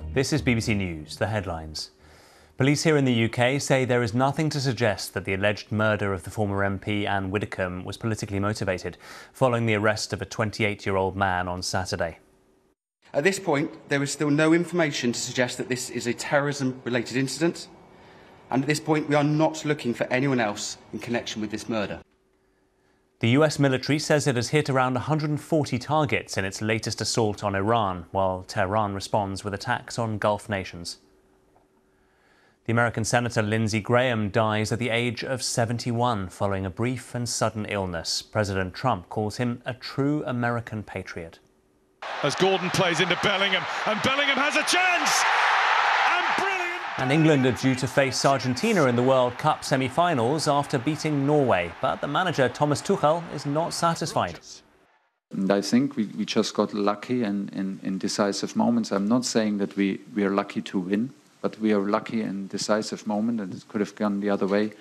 This is BBC News, the headlines. Police here in the UK say there is nothing to suggest that the alleged murder of the former MP Anne Widdecombe was politically motivated, following the arrest of a 28-year-old man on Saturday. At this point, there is still no information to suggest that this is a terrorism-related incident, and at this point we are not looking for anyone else in connection with this murder. The US military says it has hit around 140 targets in its latest assault on Iran, while Tehran responds with attacks on Gulf nations. The American Senator Lindsey Graham dies at the age of 71 following a brief and sudden illness. President Trump calls him a true American patriot. As Gordon plays into Bellingham, and Bellingham has a chance! And England are due to face Argentina in the World Cup semi-finals after beating Norway. But the manager, Thomas Tuchel, is not satisfied. And I think we just got lucky in decisive moments. I'm not saying that we are lucky to win, but we are lucky in decisive moment, and it could have gone the other way.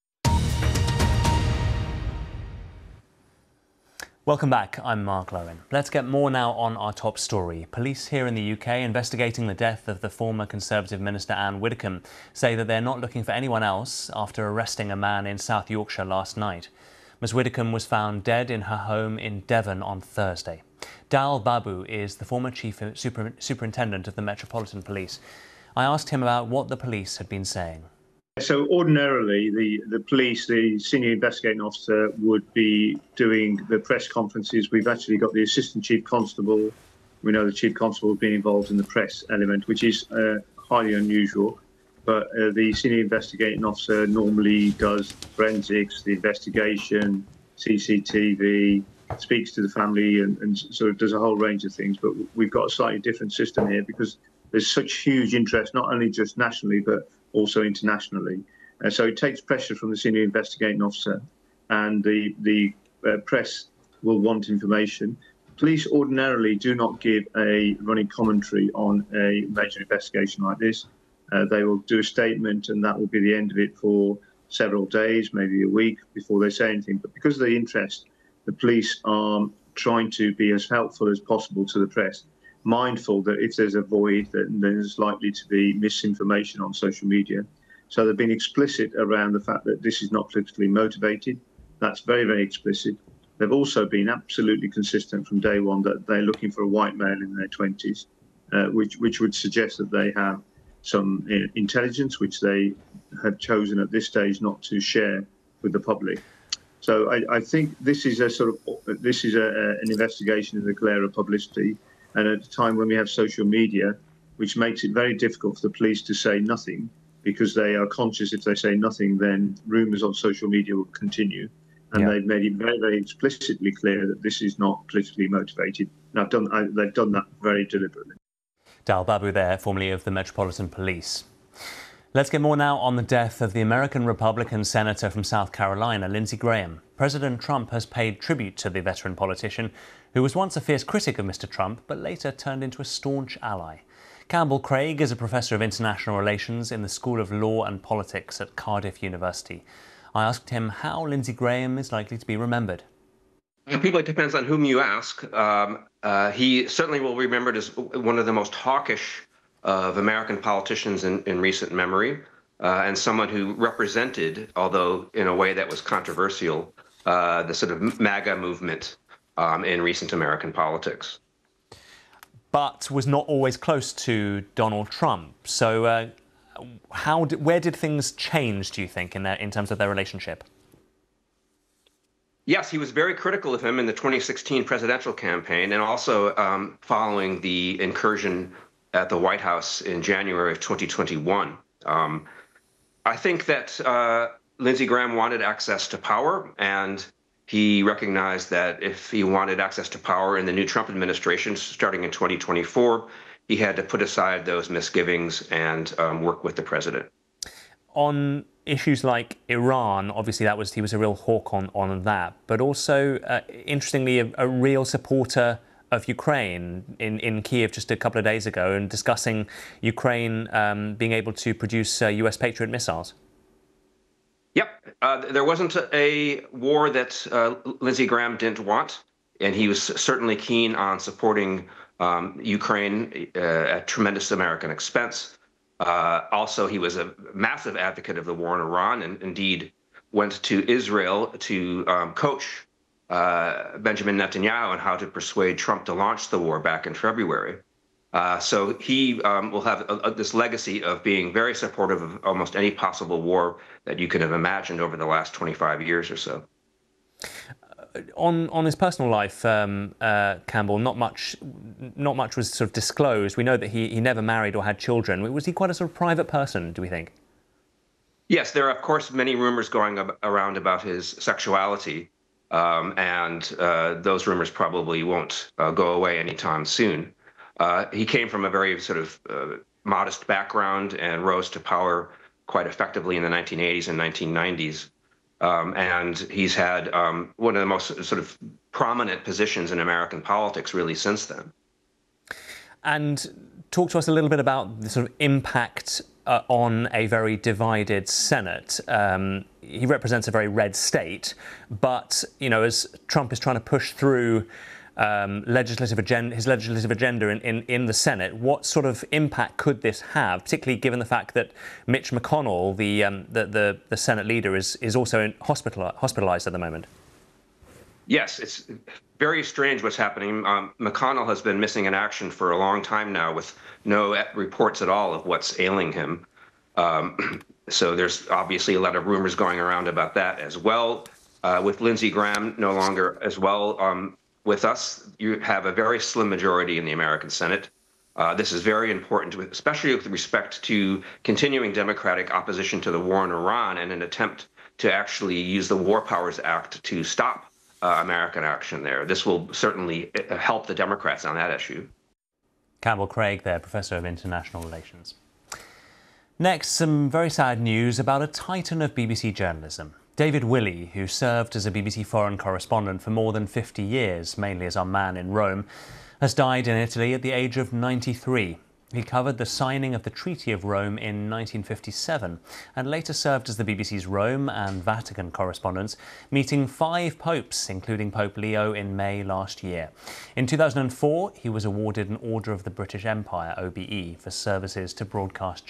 Welcome back, I'm Mark Lowen. Let's get more now on our top story. Police here in the UK investigating the death of the former Conservative Minister Anne Widdecombe say that they're not looking for anyone else after arresting a man in South Yorkshire last night. Ms Widdecombe was found dead in her home in Devon on Thursday. Dal Babu is the former Chief Superintendent of the Metropolitan Police. I asked him about what the police had been saying. So ordinarily, the police, the senior investigating officer, would be doing the press conferences. We've actually got the assistant chief constable. We know the chief constable has been involved in the press element, which is highly unusual. But the senior investigating officer normally does forensics, the investigation, CCTV, speaks to the family and sort of does a whole range of things. But we've got a slightly different system here because there's such huge interest, not only just nationally, but also internationally. So it takes pressure from the senior investigating officer, and the press will want information. Police ordinarily do not give a running commentary on a major investigation like this. They will do a statement, and that will be the end of it for several days, maybe a week, before they say anything. But because of the interest, the police are trying to be as helpful as possible to the press, mindful that if there's a void, then there's likely to be misinformation on social media. So they've been explicit around the fact that this is not politically motivated. That's very, very explicit. They've also been absolutely consistent from day one that they're looking for a white male in their 20s, which would suggest that they have some intelligence, which they have chosen at this stage not to share with the public. So I think this is an investigation in the glare of publicity. And at a time when we have social media, which makes it very difficult for the police to say nothing, because they are conscious if they say nothing, then rumours on social media will continue. And they've made it very, very explicitly clear that this is not politically motivated. And they've done that very deliberately. Dal Babu there, formerly of the Metropolitan Police. Let's get more now on the death of the American Republican Senator from South Carolina, Lindsey Graham. President Trump has paid tribute to the veteran politician who was once a fierce critic of Mr. Trump, but later turned into a staunch ally. Campbell Craig is a professor of international relations in the School of Law and Politics at Cardiff University. I asked him how Lindsey Graham is likely to be remembered. People, it depends on whom you ask. He certainly will be remembered as one of the most hawkish of American politicians in recent memory, and someone who represented, although in a way that was controversial, the sort of MAGA movement in recent American politics. But was not always close to Donald Trump. So where did things change, do you think, in terms of their relationship? Yes, he was very critical of him in the 2016 presidential campaign, and also following the incursion at the White House in January of 2021. I think that Lindsey Graham wanted access to power, and he recognized that if he wanted access to power in the new Trump administration starting in 2024, he had to put aside those misgivings and work with the president. On issues like Iran, obviously he was a real hawk on that, but also, interestingly, a real supporter of Ukraine in Kiev just a couple of days ago, and discussing Ukraine being able to produce US Patriot missiles. Yep. There wasn't a war that Lindsey Graham didn't want, and he was certainly keen on supporting Ukraine at tremendous American expense. Also, he was a massive advocate of the war in Iran, and indeed went to Israel to coach Benjamin Netanyahu on how to persuade Trump to launch the war back in February. So he will have this legacy of being very supportive of almost any possible war that you could have imagined over the last 25 years or so. On his personal life, Campbell, not much was sort of disclosed. We know that he never married or had children. Was he quite a sort of private person, do we think? Yes, there are, of course, many rumors going around about his sexuality, and those rumors probably won't go away anytime soon. He came from a very sort of modest background and rose to power quite effectively in the 1980s and 1990s. And he's had one of the most sort of prominent positions in American politics really since then. And talk to us a little bit about the sort of impact on a very divided Senate. He represents a very red state, but, you know, as Trump is trying to push through his legislative agenda in the Senate, what sort of impact could this have, particularly given the fact that Mitch McConnell, the Senate leader, is also hospitalized at the moment? Yes, it's very strange what's happening. McConnell has been missing in action for a long time now, with no reports at all of what's ailing him. So there's obviously a lot of rumors going around about that as well. With Lindsey Graham no longer as well with us, you have a very slim majority in the American Senate. This is very important, especially with respect to continuing Democratic opposition to the war in Iran and an attempt to actually use the War Powers Act to stop American action there. This will certainly help the Democrats on that issue. Campbell Craig there, Professor of International Relations. Next, some very sad news about a titan of BBC journalism. David Willey, who served as a BBC foreign correspondent for more than 50 years, mainly as our man in Rome, has died in Italy at the age of 93. He covered the signing of the Treaty of Rome in 1957 and later served as the BBC's Rome and Vatican correspondents, meeting 5 popes, including Pope Leo, in May last year. In 2004, he was awarded an Order of the British Empire, OBE, for services to broadcast